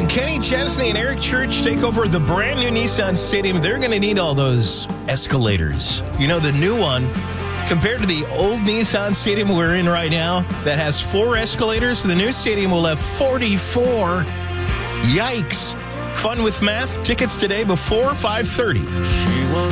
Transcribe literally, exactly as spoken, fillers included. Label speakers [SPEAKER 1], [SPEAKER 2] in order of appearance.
[SPEAKER 1] Kenny Chesney and Eric Church take over the brand new Nissan Stadium. They're going to need all those escalators. You know, the new one, compared to the old Nissan Stadium we're in right now, that has four escalators, the new stadium will have forty-four. Yikes. Fun with math. Tickets today before five thirty.